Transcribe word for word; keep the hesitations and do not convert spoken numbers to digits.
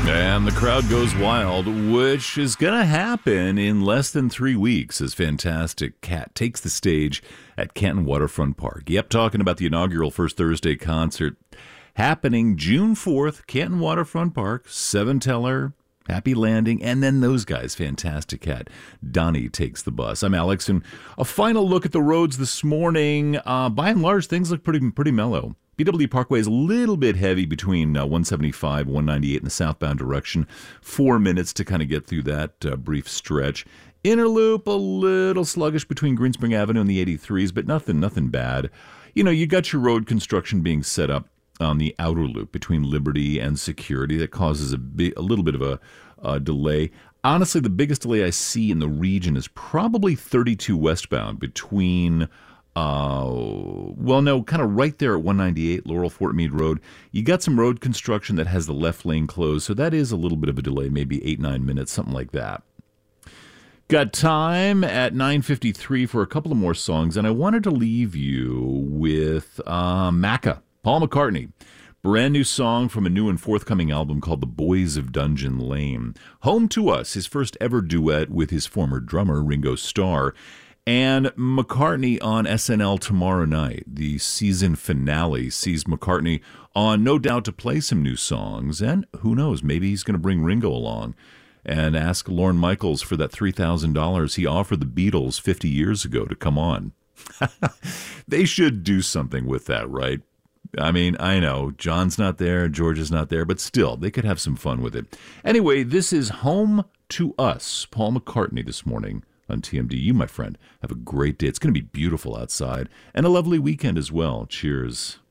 And the crowd goes wild, which is going to happen in less than three weeks as Fantastic Cat takes the stage at Canton Waterfront Park. Yep, talking about the inaugural First Thursday concert happening June fourth, Canton Waterfront Park, Seven Teller, Happy Landing, and then those guys, Fantastic Cat. Donnie takes the bus. I'm Alex, and a final look at the roads this morning. Uh, by and large, things look pretty pretty mellow. B W Parkway is a little bit heavy between uh, one seventy-five, one ninety-eight in the southbound direction. Four minutes to kind of get through that uh, brief stretch. Inner Loop, a little sluggish between Greenspring Avenue and the eighty-threes, but nothing, nothing bad. You know, you got your road construction being set up on the outer loop between Liberty and Security. That causes a, bit, a little bit of a, a delay. Honestly, the biggest delay I see in the region is probably thirty-two westbound between... Uh, well, no, kind of right there at one ninety-eight, Laurel Fort Meade Road. You got some road construction that has the left lane closed, so that is a little bit of a delay, maybe eight, nine minutes, something like that. Got time at nine fifty-three for a couple of more songs, and I wanted to leave you with uh, Macca, Paul McCartney. Brand new song from a new and forthcoming album called The Boys of Dungeon Lane. Home to Us, his first ever duet with his former drummer, Ringo Starr. And McCartney on S N L tomorrow night. The season finale sees McCartney on No Doubt to play some new songs. And who knows, maybe he's going to bring Ringo along and ask Lorne Michaels for that three thousand dollars he offered the Beatles fifty years ago to come on. They should do something with that, right? I mean, I know, John's not there, George is not there, but still, they could have some fun with it. Anyway, this is Home to Us, Paul McCartney this morning on T M D. You, my friend, have a great day. It's going to be beautiful outside and a lovely weekend as well. Cheers.